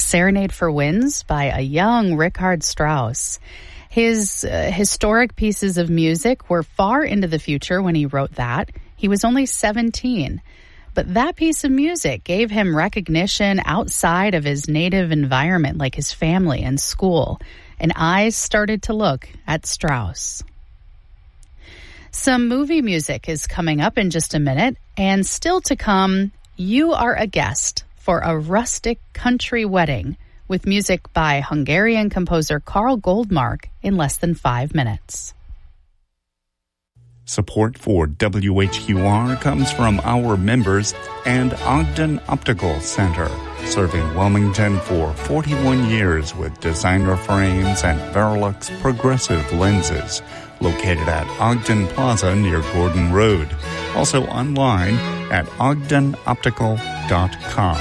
Serenade for Winds by a young Richard Strauss. His historic pieces of music were far into the future when he wrote that. He was only 17. But that piece of music gave him recognition outside of his native environment, like his family and school, and eyes started to look at Strauss. Some movie music is coming up in just a minute, and still to come, you are a guest for a rustic country wedding with music by Hungarian composer Karl Goldmark in less than 5 minutes. Support for WHQR comes from our members and Ogden Optical Center, serving Wilmington for 41 years with designer frames and Verilux progressive lenses, located at Ogden Plaza near Gordon Road. Also online at ogdenoptical.com.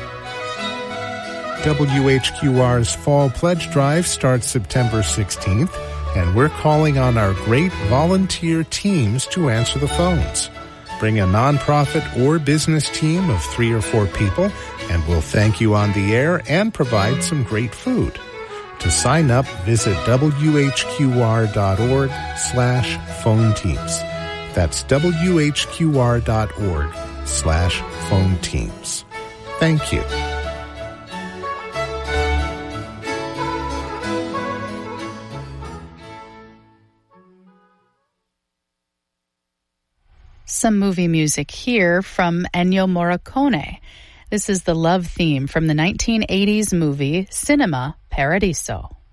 WHQR's Fall Pledge Drive starts September 16th, and we're calling on our great volunteer teams to answer the phones. Bring a nonprofit or business team of 3 or 4 people, and we'll thank you on the air and provide some great food. To sign up, visit whqr.org/phone teams. That's whqr.org/phone teams. Thank you. Some movie music here from Ennio Morricone. This is the love theme from the 1980s movie Cinema Paradiso.